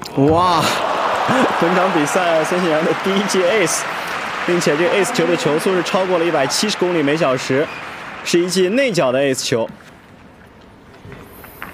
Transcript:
哇！本场比赛孙兴慜的第一记 ace， 并且这个 ace 球的球速是超过了170公里每小时，是一记内角的 ace 球。